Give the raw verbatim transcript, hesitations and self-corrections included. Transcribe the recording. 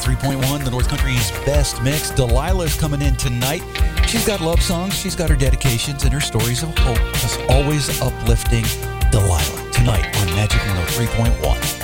three point one, the North Country's best mix. Delilah's coming in tonight. She's got love songs, she's got her dedications, and her stories of hope. As always, uplifting Delilah tonight on Magic one oh three point one.